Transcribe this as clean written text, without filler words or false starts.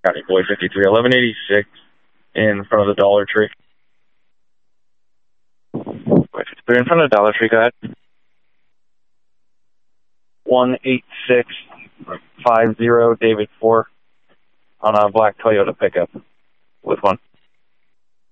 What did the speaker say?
County Boy 53, 1186 in front of the Dollar Tree. Boy 53 in front of the Dollar Tree, go ahead. 18650 David 4 on a black Toyota pickup with one.